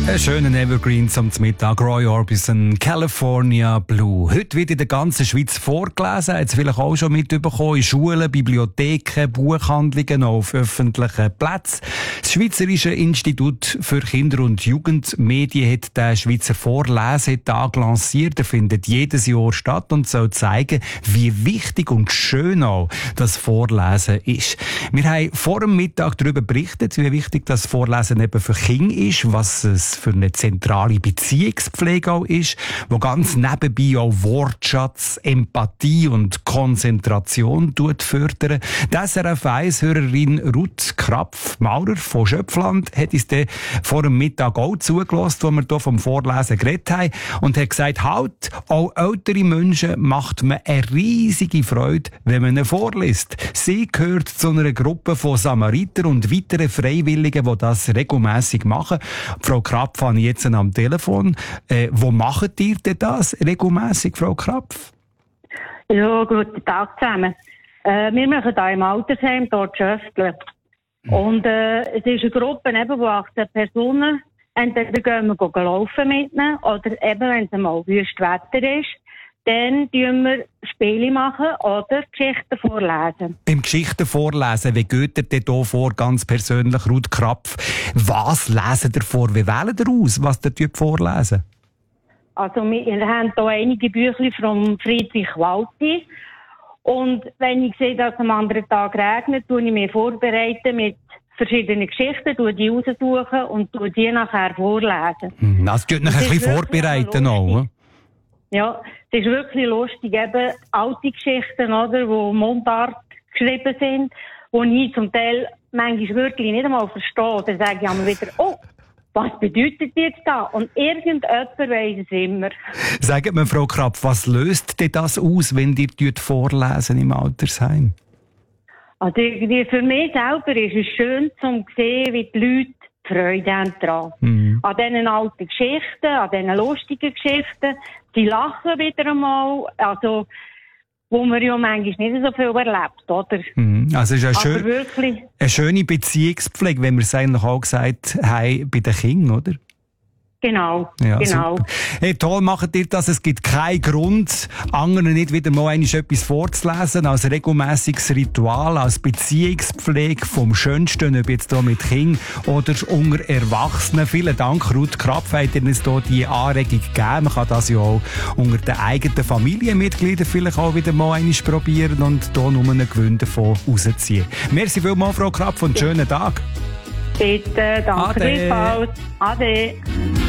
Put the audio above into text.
Ein schöner Evergreen zum Mittag. Roy Orbison, California Blue. Heute wird in der ganzen Schweiz vorgelesen. Jetzt vielleicht auch schon mitbekommen. In Schulen, Bibliotheken, Buchhandlungen, auf öffentlichen Plätzen. Das Schweizerische Institut für Kinder- und Jugendmedien hat den Schweizer Vorlesetag lanciert. Er findet jedes Jahr statt und soll zeigen, wie wichtig und schön auch das Vorlesen ist. Wir haben vor dem Mittag darüber berichtet, wie wichtig das Vorlesen eben für Kinder ist, was es für eine zentrale Beziehungspflege auch ist, wo ganz nebenbei auch Wortschatz, Empathie und Konzentration fördern. Die SRF 1-Hörerin Ruth Krapf-Maurer von Schöpfland hat uns dann vor dem Mittag auch zugelassen, wo wir hier vom Vorlesen geredet haben, und hat gesagt, halt, auch ältere Menschen macht man eine riesige Freude, wenn man ihnen vorliest. Sie gehört zu einer Gruppe von Samariter und weiteren Freiwilligen, die das regelmässig machen. Frau Krapf habe ich jetzt am Telefon. Wo macht ihr denn das regelmässig, Frau Krapf? Ja, guten Tag zusammen. Wir machen da im Altersheim, dort Schöftle. Und es ist eine Gruppe, eben, wo 18 Personen, entweder gehen wir laufen mit ihnen, oder eben, wenn es mal wüst Wetter ist, dann tun wir Spiele machen oder Geschichten vorlesen. Beim Geschichten vorlesen, wie geht ihr denn hier vor, ganz persönlich, Ruth Krapf? Was lesen ihr vor? Wie wählt ihr aus, was ihr vorlesen? Also, wir haben hier einige Bücher von Friedrich Walti. Und wenn ich sehe, dass am anderen Tag regnet, tue ich mich vorbereiten mit verschiedenen Geschichten, tue die raussuchen und tue die nachher vorlesen. Also, tut euch ein bisschen vorbereiten auch, ja, es ist wirklich lustig, eben alte Geschichten, oder, wo Mundart geschrieben sind, wo ich zum Teil manchmal wirklich nicht einmal verstehe. Dann sage ich einmal wieder, oh, was bedeutet jetzt da? Und irgendjemand weiss es immer. Sagt mir, Frau Krapf, was löst denn das aus, wenn ihr vorlesen im Altersheim? Also, für mich selber ist es schön, zu sehen, wie die Leute Freude haben daran. An diesen alten Geschichten, an diesen lustigen Geschichten. Sie lachen wieder einmal, also, wo man ja manchmal nicht so viel erlebt, oder? Also, es ist eine schöne Beziehungspflege, wenn wir es eigentlich auch gesagt haben, bei den Kindern, oder? Genau, ja, genau. Super. Hey, toll macht ihr das. Es gibt keinen Grund, anderen nicht wieder mal etwas vorzulesen, als regelmässiges Ritual, als Beziehungspflege vom Schönsten, ob jetzt hier mit Kindern oder unter Erwachsenen. Vielen Dank, Ruth Krapf, hat uns hier die Anregung gegeben. Man kann das ja auch unter den eigenen Familienmitgliedern vielleicht auch wieder mal probieren und hier nur einen Gewinn davon rausziehen. Merci vielmals, Frau Krapf, und schönen Tag. Bitte, danke gleichfalls. Ade.